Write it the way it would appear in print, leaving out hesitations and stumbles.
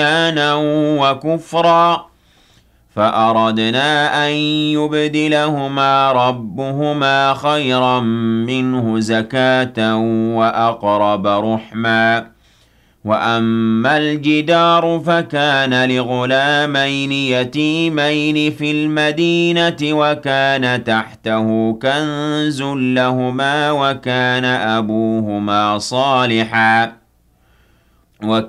طغيانا وكفرا فأردنا أن يبدلهما ربهما خيرا منه زكاة وأقرب رحما وأما الجدار فكان لغلامين يتيمين في المدينة وكان تحته كنز لهما وكان أبوهما صالحا